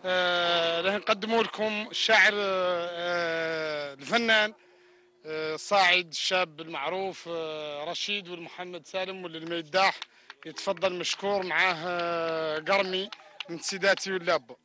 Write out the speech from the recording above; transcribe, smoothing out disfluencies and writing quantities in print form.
راح نقدموا لكم الشاعر الفنان صاعد الشاب المعروف رشيد والمحمد سالم واللي الميداح. يتفضل مشكور معاه قرمي من سيداتي واللاب.